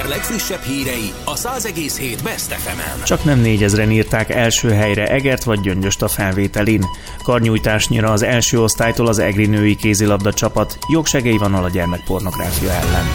Eger legfrissebb hírei a 100,7 Best FM-en. Csak nem 4000-en írták első helyre Egert vagy Gyöngyöst a felvételin. Karnyújtásnyira az első osztálytól az egri női kézilabda csapat jogsegélyvonal a gyermekpornográfia ellen.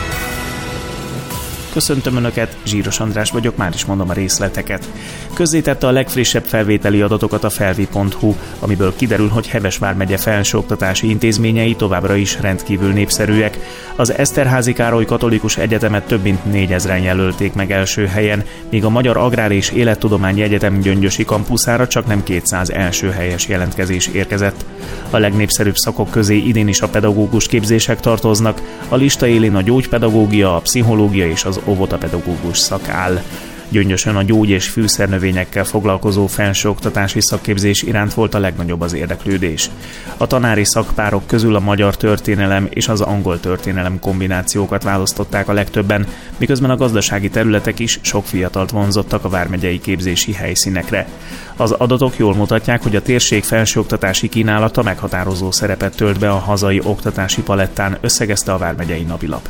Köszöntöm Önöket, Zsíros András vagyok, már is mondom a részleteket. Közzétette a legfrissebb felvételi adatokat a felvi.hu, amiből kiderül, hogy Heves vármegye felsőoktatási intézményei továbbra is rendkívül népszerűek. Az Eszterházy Károly Katolikus Egyetemet több mint 4000-en jelölték meg első helyen, míg a Magyar Agrár és Élettudományi Egyetem gyöngyösi kampuszára csak nem 200 első helyes jelentkezés érkezett. A legnépszerűbb szakok közé idén is a pedagógus képzések tartoznak, a lista élén a gyógypedagógia, a pszichológia és az óvodapedagógus szak áll. Gyöngyösön a gyógy- és fűszernövényekkel foglalkozó felsőoktatási szakképzés iránt volt a legnagyobb az érdeklődés. A tanári szakpárok közül a magyar történelem és az angol történelem kombinációkat választották a legtöbben, miközben a gazdasági területek is sok fiatalt vonzottak a vármegyei képzési helyszínekre. Az adatok jól mutatják, hogy a térség felsőoktatási kínálata meghatározó szerepet tölt be a hazai oktatási palettán, összegezte a vármegyei napilap.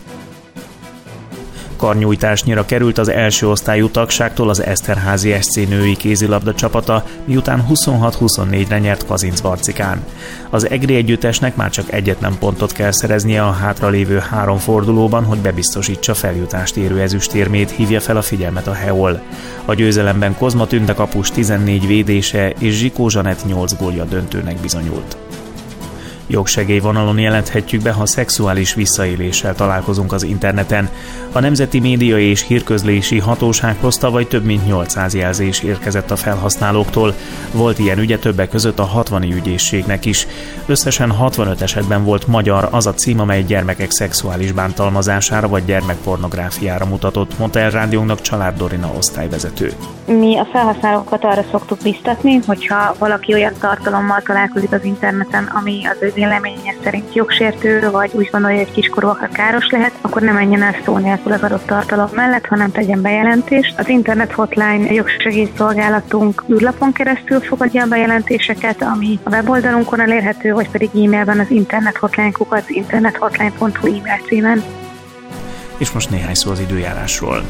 Karnyújtásnyira került az első osztályú tagságtól az Eszterházy SC női kézilabda csapata, miután 26-24-re nyert Kazincbarcikán. Az egri együttesnek már csak egyetlen pontot kell szereznie a hátralévő 3 fordulóban, hogy bebiztosítsa feljutást érő ezüstérmét, hívja fel a figyelmet a Heol. A győzelemben Kozma Tünde kapus 14 védése és Zsikó Zsanett 8 gólja döntőnek bizonyult. Jogsegélyvonalon jelenthetjük be, ha szexuális visszaéléssel találkozunk az interneten. A Nemzeti Média és Hírközlési Hatósághoz tavaly több mint 800 jelzés érkezett a felhasználóktól. Volt ilyen ügye többek között a 60 ügyészségnek is. Összesen 65 esetben volt magyar az a cím, amely gyermekek szexuális bántalmazására vagy gyermekpornográfiára mutatott, mondta el rádiónknak Család Dorina osztályvezető. Mi a felhasználókat arra szoktuk biztatni, hogyha valaki olyan tartalommal találkozik az interneten, ami az ő véleménye szerint jogsértő, vagy úgy gondolja, hogy kiskorúakra káros lehet, akkor nem menjen el szó nélkül az adott tartalom mellett, hanem tegyen bejelentést. Az internet hotline jogsegélyszolgálatunk űrlapon keresztül fogadja a bejelentéseket, ami a weboldalunkon elérhető, vagy pedig e-mailben az internethotline@internethotline.hu e-mail címen. És most néhány szó az időjárásról.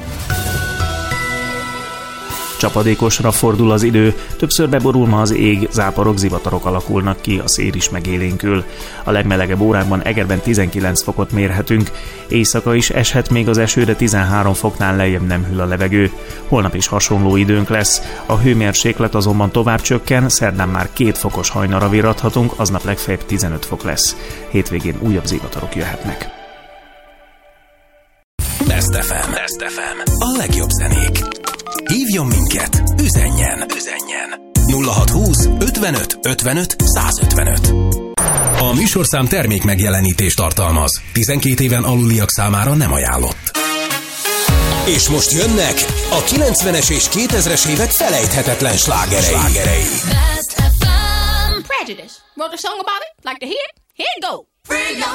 Csapadékosra fordul az idő, többször beborul ma az ég, záporok, zivatarok alakulnak ki, a szél is megélénkül. A legmelegebb órákban Egerben 19 fokot mérhetünk, éjszaka is eshet még az eső, de 13 foknál lejjebb nem hűl a levegő. Holnap is hasonló időnk lesz, a hőmérséklet azonban tovább csökken, szerdán már 2 fokos hajnalra virradhatunk, aznap legfeljebb 15 fok lesz. Hétvégén újabb zivatarok jöhetnek. Best FM. A legjobb zenék. Hívjon minket, üzenjen. 0620 55 55 155. A műsorszám termék megjelenítést tartalmaz. 12 éven aluliak számára nem ajánlott. És most jönnek a 90-es és 2000-es évek felejthetetlen slágerei. Best FM. Prejudice. Wrote a song about it? Like to hear it? Here you go.